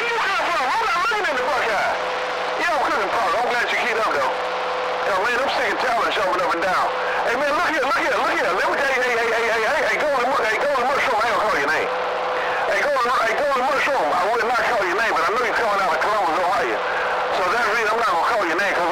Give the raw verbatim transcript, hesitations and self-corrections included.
where you come from? I'm not looking in the Buckeye. Yeah, I'm cooking pot. I'm glad you keyed up, though. Yo, man, I'm sick and tired of jumping up and down. Hey, man, look here, look here, look here. Let me, hey, hey, hey, hey, hey, hey, hey, go on the, hey, go on the mushroom. I ain't gonna call your name. Hey, go on the, hey, go on the mushroom. I would not call your name, but I know you're coming out of Columbus, Ohio. So that's the reason I'm not gonna call your name, because